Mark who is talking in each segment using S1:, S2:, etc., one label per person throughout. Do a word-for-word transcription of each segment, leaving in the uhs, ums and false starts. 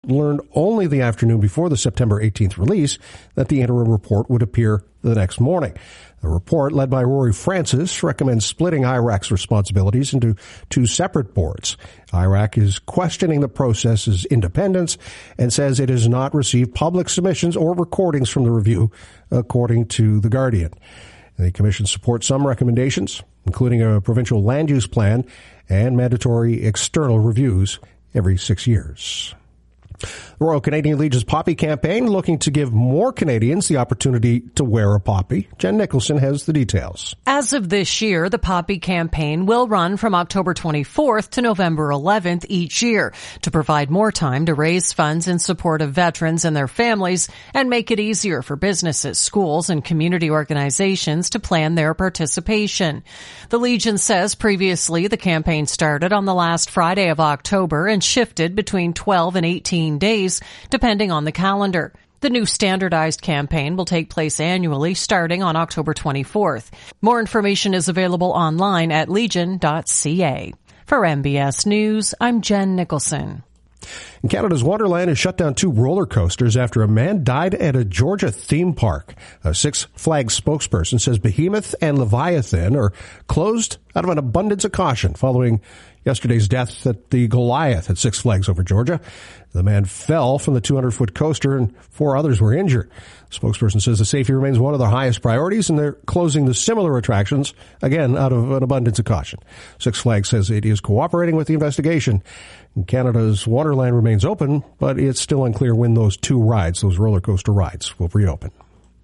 S1: learned only the afternoon before the September eighteenth release that the interim report would appear the next morning. The report, led by Rory Francis, recommends splitting I R A C's responsibilities into two separate boards. I R A C is questioning the process's independence and says it has not received public submissions or recordings from the review, according to The Guardian. The Commission supports some recommendations, including a provincial land use plan and mandatory external reviews every six years. The Royal Canadian Legion's Poppy campaign looking to give more Canadians the opportunity to wear a poppy. Jen Nicholson has the details.
S2: As of this year, the Poppy campaign will run from October twenty-fourth to November eleventh each year to provide more time to raise funds in support of veterans and their families and make it easier for businesses, schools, and community organizations to plan their participation. The Legion says previously the campaign started on the last Friday of October and shifted between twelve and eighteen days, depending on the calendar. The new standardized campaign will take place annually starting on October twenty-fourth. More information is available online at legion dot c a. For M B S News, I'm Jen Nicholson.
S1: And Canada's Wonderland has shut down two roller coasters after a man died at a Georgia theme park. A Six Flags spokesperson says Behemoth and Leviathan are closed out of an abundance of caution following yesterday's death at the Goliath at Six Flags over Georgia. The man fell from the two hundred foot coaster and four others were injured. The spokesperson says the safety remains one of their highest priorities and they're closing the similar attractions, again, out of an abundance of caution. Six Flags says it is cooperating with the investigation. And Canada's Wonderland remains open, but it's still unclear when those two rides, those roller coaster rides, will reopen.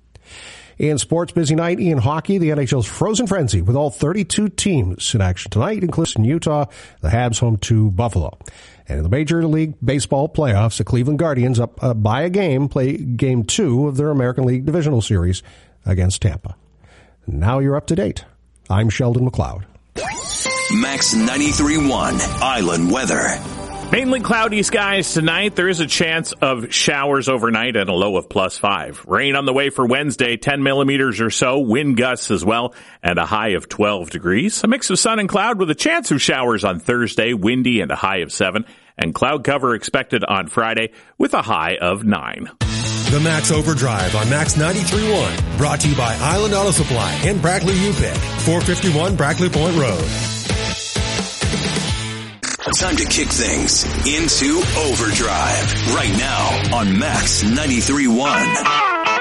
S1: In sports, busy night in hockey, the N H L's Frozen Frenzy with all thirty-two teams in action tonight, including Utah, the Habs home to Buffalo. And in the Major League Baseball playoffs, the Cleveland Guardians up uh, by a game play game two of their American League Divisional Series against Tampa. Now you're up to date. I'm Sheldon McLeod.
S3: Max ninety-three point one Island Weather.
S4: Mainly cloudy skies tonight. There is a chance of showers overnight at a low of plus five. Rain on the way for Wednesday, ten millimeters or so. Wind gusts as well, and a high of twelve degrees. A mix of sun and cloud with a chance of showers on Thursday, windy and a high of seven. And cloud cover expected on Friday with a high of nine.
S5: The Max Overdrive on Max ninety-three point one. Brought to you by Island Auto Supply and Brackley U P I C. four fifty-one Brackley Point Road.
S3: Time to kick things into overdrive right now on Max ninety-three point one.